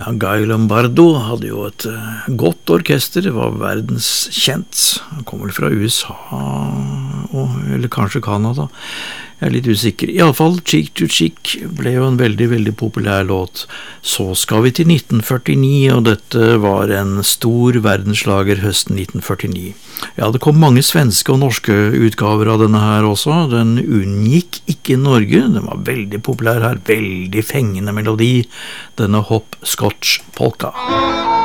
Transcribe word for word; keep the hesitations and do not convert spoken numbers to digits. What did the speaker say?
Ja, Guy Lombardo hadde jo et uh, godt orkester, det var verdenskjent. Han kom vel fra U S A, og, eller kanskje Canada. Jeg er litt usikker. I alle fall, Cheek to Cheek ble jo en veldig, veldig populær låt. Så skal vi til nitten førtini, og dette var en stor verdenslager høsten nitten førtini. Ja, det kom mange svenske og norske utgaver av denne her også. Den unngikk ikke i Norge. Den var veldig populær her, veldig fengende melodi. Denne Hopscotch Polka.